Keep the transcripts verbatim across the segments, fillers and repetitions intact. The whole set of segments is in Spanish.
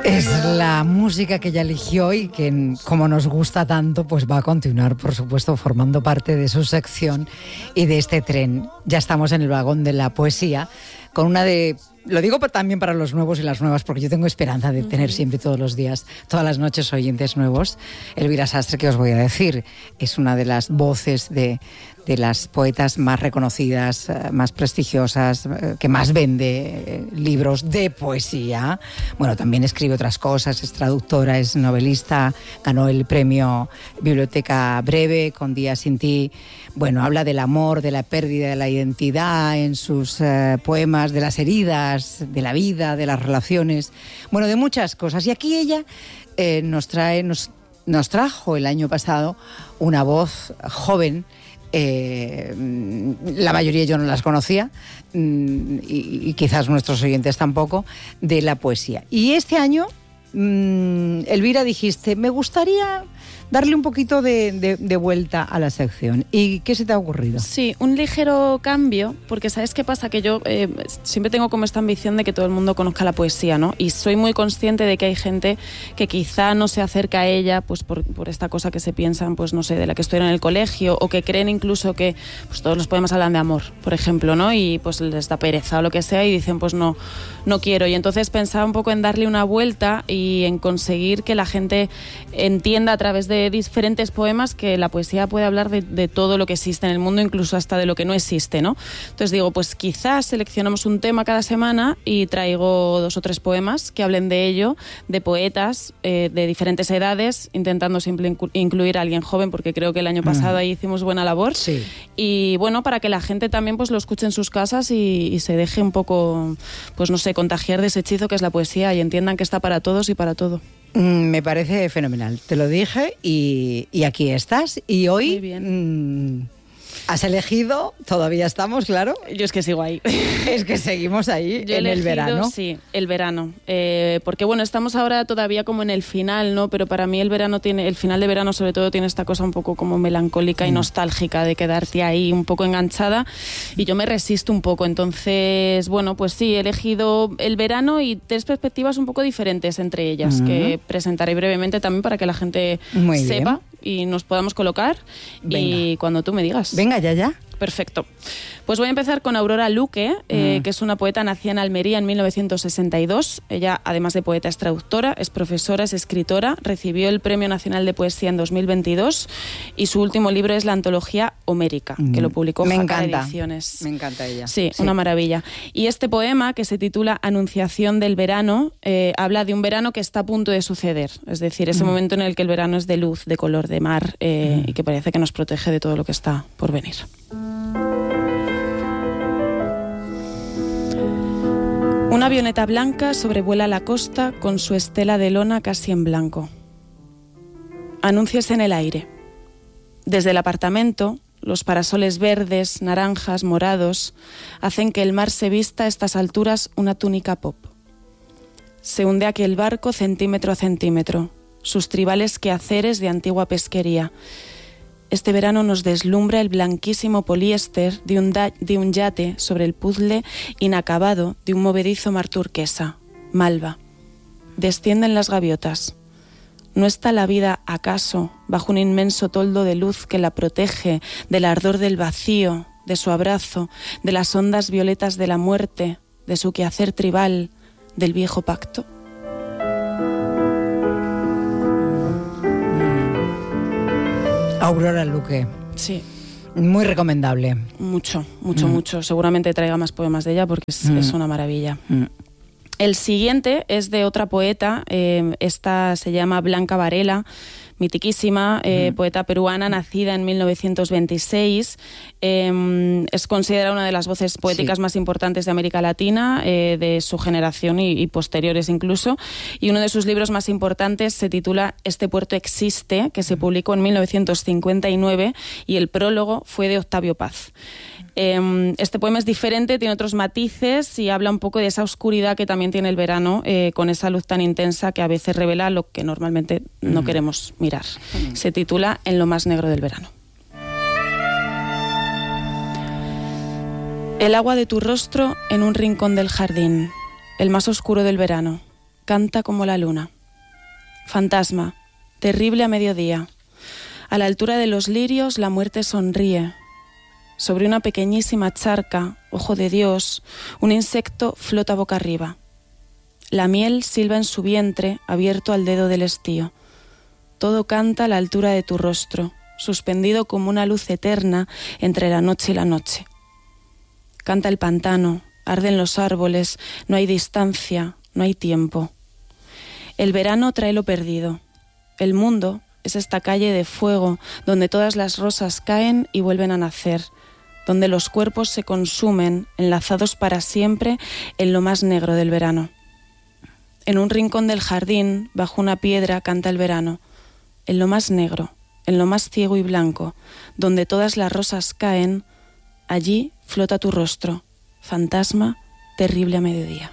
Es la música que ella eligió y que, como nos gusta tanto, pues va a continuar, por supuesto, formando parte de su sección y de este tren. Ya estamos en el vagón de la poesía, con una de... Lo digo también para los nuevos y las nuevas, porque yo tengo esperanza de tener siempre todos los días, todas las noches, oyentes nuevos. Elvira Sastre, que os voy a decir, es una de las voces de, de las poetas más reconocidas, más prestigiosas, que más vende libros de poesía. Bueno, también escribe otras cosas, es traductora, es novelista, ganó el premio Biblioteca Breve con Días sin ti. Bueno, habla del amor, de la pérdida de la identidad en sus eh, poemas, de las heridas, de la vida, de las relaciones, bueno, de muchas cosas. Y aquí ella eh, nos trae, nos, nos trajo el año pasado una voz joven. Eh, la mayoría yo no las conocía y, y quizás nuestros oyentes tampoco, de la poesía. Y este año, mm, Elvira, dijiste, me gustaría darle un poquito de, de, de vuelta a la sección. ¿Y qué se te ha ocurrido? Sí, un ligero cambio, porque ¿sabes qué pasa? Que yo eh, siempre tengo como esta ambición de que todo el mundo conozca la poesía, ¿no? Y soy muy consciente de que hay gente que quizá no se acerca a ella pues por, por esta cosa que se piensan, pues no sé, de la que estuvieron en el colegio, o que creen incluso que pues todos los poemas hablan de amor, por ejemplo, ¿no? Y pues les da pereza o lo que sea y dicen, pues no, no quiero. Y entonces pensaba un poco en darle una vuelta y en conseguir que la gente entienda a través de diferentes poemas que la poesía puede hablar de, de todo lo que existe en el mundo, incluso hasta de lo que no existe, ¿no? Entonces digo, pues quizás seleccionamos un tema cada semana y traigo dos o tres poemas que hablen de ello, de poetas eh, de diferentes edades, intentando siempre inclu- incluir a alguien joven, porque creo que el año pasado ahí hicimos buena labor. Sí. Y bueno, para que la gente también pues lo escuche en sus casas y, y se deje un poco, pues no sé, contagiar de ese hechizo que es la poesía y entiendan que está para todos y para todo. Me parece fenomenal, te lo dije y, y aquí estás. Y hoy Muy bien. Mmm, has elegido, todavía estamos, claro. Yo es que sigo ahí. Es que seguimos ahí. Yo he en elegido, el verano. Sí, el verano. Eh, porque bueno, estamos ahora todavía como en el final, ¿no? Pero para mí el verano tiene, el final de verano sobre todo tiene esta cosa un poco como melancólica mm. y nostálgica de quedarte ahí un poco enganchada, y yo me resisto un poco. Entonces, bueno, pues sí, he elegido el verano y tres perspectivas un poco diferentes entre ellas, mm. que presentaré brevemente también para que la gente Muy sepa bien. Y nos podamos colocar. Venga. Y cuando tú me digas. Venga, ya, ya. Perfecto. Pues voy a empezar con Aurora Luque, eh, mm. que es una poeta nacida en Almería en mil novecientos sesenta y dos. Ella, además de poeta, es traductora, es profesora, es escritora. Recibió el Premio Nacional de Poesía en dos mil veintidós y su último libro es la antología Homérica, mm. que lo publicó Me Jaca encanta. Ediciones. Me encanta ella. Sí, sí, una maravilla. Y este poema, que se titula Anunciación del verano, eh, habla de un verano que está a punto de suceder. Es decir, ese mm. momento en el que el verano es de luz, de color, de mar, eh, mm. y que parece que nos protege de todo lo que está por venir. Una avioneta blanca sobrevuela la costa con su estela de lona casi en blanco. Anuncios en el aire. Desde el apartamento, los parasoles verdes, naranjas, morados, hacen que el mar se vista a estas alturas una túnica pop. Se hunde aquel barco centímetro a centímetro, sus tribales quehaceres de antigua pesquería. Este verano nos deslumbra el blanquísimo poliéster de un, da- de un yate sobre el puzzle inacabado de un movedizo mar turquesa, Malva. Descienden las gaviotas. ¿No está la vida, acaso, bajo un inmenso toldo de luz que la protege del ardor del vacío, de su abrazo, de las ondas violetas de la muerte, de su quehacer tribal, del viejo pacto? Aurora Luque. Sí. Muy recomendable. Mucho, mucho, Mm. mucho. Seguramente traiga más poemas de ella porque es, Mm. es una maravilla. Mm. El siguiente es de otra poeta, eh, esta se llama Blanca Varela, mitiquísima, eh, mm. poeta peruana, nacida en mil novecientos veintiséis. Eh, es considerada una de las voces poéticas sí. más importantes de América Latina, eh, de su generación y, y posteriores incluso. Y uno de sus libros más importantes se titula Este puerto existe, que se publicó en mil novecientos cincuenta y nueve, y el prólogo fue de Octavio Paz. Eh, este poema es diferente, tiene otros matices y habla un poco de esa oscuridad que también tiene el verano, eh, con esa luz tan intensa que a veces revela lo que normalmente no mm. queremos mirar. Mm. Se titula En lo más negro del verano. El agua de tu rostro en un rincón del jardín, el más oscuro del verano. canta como la luna. Fantasma, terrible a mediodía. A la altura de los lirios la muerte sonríe. Sobre una pequeñísima charca, ojo de Dios, un insecto flota boca arriba. La miel silba en su vientre, abierto al dedo del estío. Todo canta a la altura de tu rostro, suspendido como una luz eterna entre la noche y la noche. Canta el pantano, arden los árboles, no hay distancia, no hay tiempo. El verano trae lo perdido. El mundo es esta calle de fuego donde todas las rosas caen y vuelven a nacer, donde los cuerpos se consumen, enlazados para siempre en lo más negro del verano. En un rincón del jardín, bajo una piedra, canta el verano. En lo más negro, en lo más ciego y blanco, donde todas las rosas caen, allí flota tu rostro, fantasma, terrible a mediodía.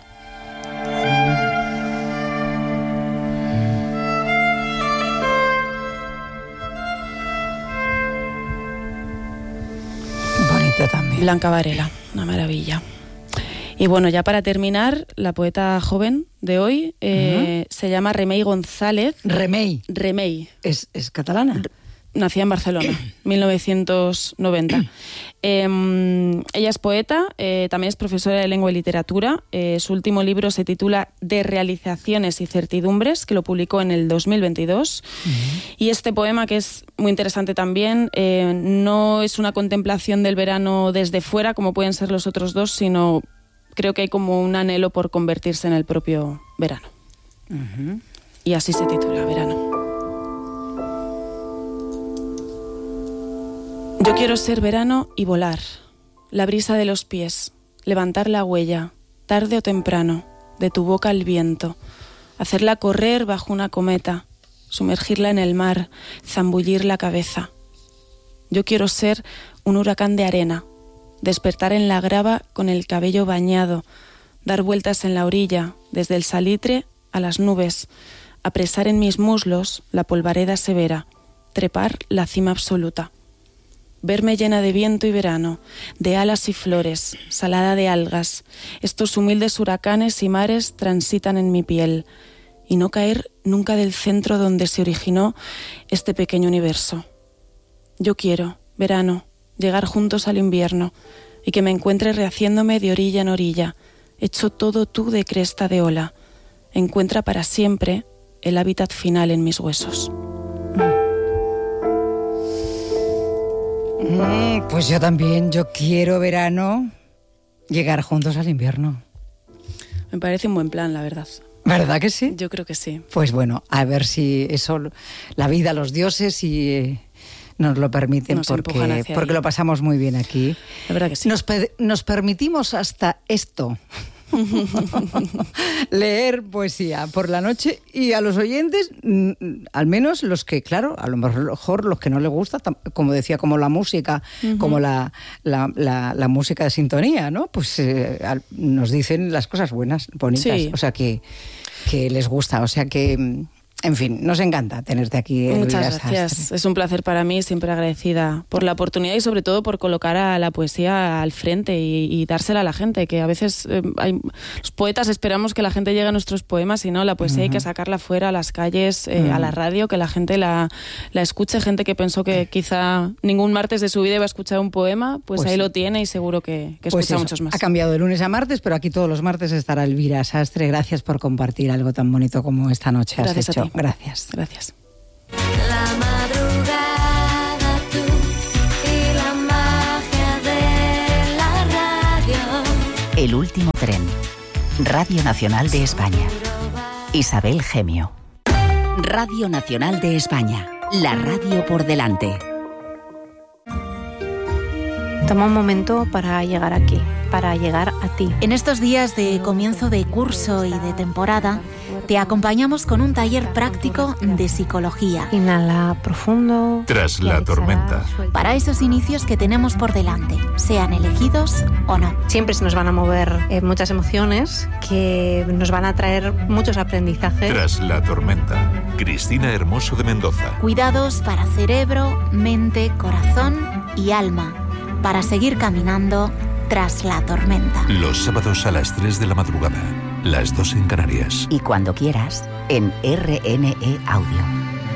Bonito también. Blanca Varela, una maravilla. Y bueno, ya para terminar, la poeta joven de hoy eh, uh-huh. se llama Remei González. Remei. Remei. ¿Es, es catalana? R- Nacida en Barcelona, mil novecientos noventa. eh, ella es poeta, eh, también es profesora de lengua y literatura. Eh, su último libro se titula De realizaciones y certidumbres, que lo publicó en el dos mil veintidós. Uh-huh. Y este poema, que es muy interesante también, eh, no es una contemplación del verano desde fuera, como pueden ser los otros dos, sino creo que hay como un anhelo por convertirse en el propio verano. Uh-huh. Y así se titula, Verano. Yo quiero ser verano y volar, la brisa de los pies, levantar la huella, tarde o temprano, de tu boca al viento, hacerla correr bajo una cometa, sumergirla en el mar, zambullir la cabeza. Yo quiero ser un huracán de arena, despertar en la grava con el cabello bañado, dar vueltas en la orilla, desde el salitre a las nubes, apresar en mis muslos la polvareda severa, trepar la cima absoluta. Verme llena de viento y verano, de alas y flores, salada de algas. Estos humildes huracanes y mares transitan en mi piel, y no caer nunca del centro donde se originó este pequeño universo. Yo quiero, verano, llegar juntos al invierno, y que me encuentre rehaciéndome de orilla en orilla, hecho todo tú de cresta de ola. Encuentra para siempre el hábitat final en mis huesos. Mm, pues yo también, yo quiero verano, llegar juntos al invierno. Me parece un buen plan, la verdad. ¿Verdad que sí? Yo creo que sí. Pues bueno, a ver si eso, la vida, los dioses y eh, nos lo permiten, nos porque, porque lo pasamos muy bien aquí. La verdad que sí. Nos, pe- nos permitimos hasta esto. Leer poesía por la noche, y a los oyentes, al menos los que, claro, a lo mejor los que no les gusta, como decía, como la música, uh-huh. como la, la, la, la música de sintonía, ¿no? Pues eh, nos dicen las cosas buenas, bonitas, sí. O sea, que, que les gusta, o sea que... En fin, nos encanta tenerte aquí. Muchas gracias. Sastre. Es un placer para mí, siempre agradecida por la oportunidad y sobre todo por colocar a la poesía al frente y, y dársela a la gente, que a veces eh, hay, los poetas esperamos que la gente llegue a nuestros poemas y no, la poesía uh-huh. hay que sacarla fuera a las calles, eh, uh-huh. a la radio, que la gente la, la escuche, gente que pensó que quizá ningún martes de su vida iba a escuchar un poema, pues, pues ahí sí. lo tiene y seguro que, que escucha pues muchos más. Ha cambiado de lunes a martes, pero aquí todos los martes estará Elvira Sastre. Gracias por compartir algo tan bonito como esta noche has gracias hecho. A ti. Gracias. Gracias. La madrugada, tú y la magia de la radio. El último tren. Radio Nacional de España. Isabel Gemio. Radio Nacional de España. La radio por delante. Toma un momento para llegar aquí, para llegar a ti. En estos días de comienzo de curso y de temporada, te acompañamos con un taller práctico de psicología. Inhala profundo. Tras la tormenta. Para esos inicios que tenemos por delante, sean elegidos o no. Siempre se nos van a mover eh, muchas emociones que nos van a traer muchos aprendizajes. Tras la tormenta. Cristina Hermoso de Mendoza. Cuidados para cerebro, mente, corazón y alma, para seguir caminando tras la tormenta. Los sábados a las tres de la madrugada. las dos en Canarias. Y cuando quieras, en R N E Audio.